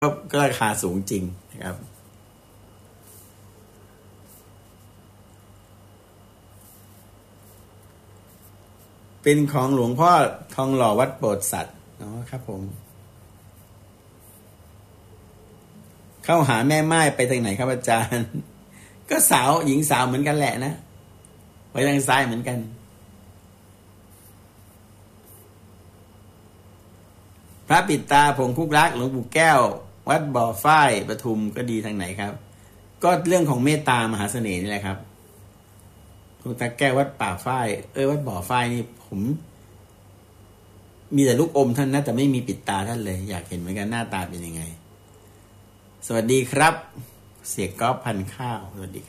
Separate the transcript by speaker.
Speaker 1: ก็ราคาสูงจริงนะครับเป็นของหลวงพ่อทองหล่อวัดโบสถ์สัตว์ครับผมเข้าหาแม่ไม้ไปทางไหนครับอาจารย์ก็สาวหญิงสาวเหมือนกันแหละนะไปทางซ้ายเหมือนกันพระปิดตาผงคุกรักหลวงปู่แก้ววัดบ่อฝ้ายปทุมก็ดีทางไหนครับก็เรื่องของเมตตามหาเสน่ห์นี่แหละครับหลวงตาแก้ววัดป่าฝ้ายวัดบ่อฝ้ายนี่ผมมีแต่ลูกอมท่านนะแต่ไม่มีปิดตาท่านเลยอยากเห็นเหมือนกันหน้าตาเป็นยังไงสวัสดีครับเสียก๊อฟพันข้าวสวัสดีครับ